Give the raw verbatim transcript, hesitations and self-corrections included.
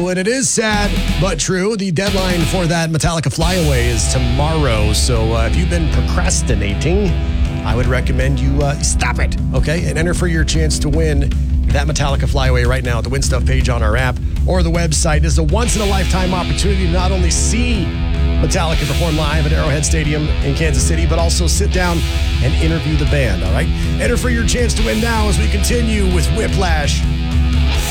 true, and it is sad, but true. The deadline for that Metallica Flyaway is tomorrow. So uh, if you've been procrastinating, I would recommend you uh, stop it, okay? And enter for your chance to win that Metallica Flyaway right now at the Win Stuff page on our app or the website. This is a once-in-a-lifetime opportunity to not only see Metallica perform live at Arrowhead Stadium in Kansas City, but also sit down and interview the band, all right? Enter for your chance to win now as we continue with Whiplash